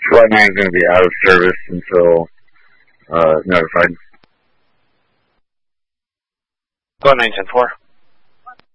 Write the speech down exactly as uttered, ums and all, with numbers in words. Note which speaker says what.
Speaker 1: Flight nine is going to be out of service until uh, notified.
Speaker 2: Go nine ten four.